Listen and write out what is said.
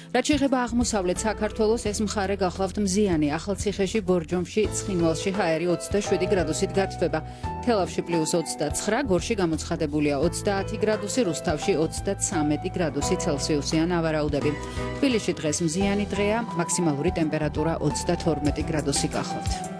რაც შეეხება აღმოსავლეთ საქართველოს, ეს მხარე გახლავთ მზიანი. ახალციხეში, ბორჯომში, ცხინვალში ჰაერი 27 გრადუსით გათბება. თელავში +29, გორში გამოცხადებულია 30 გრადუსი, რუსთავში 33 გრადუსი ცელსიუსია ნავარაუდები. თბილისში დღეს მზიანი დღეა, მაქსიმალური ტემპერატურა 32 გრადუსი გახლავთ.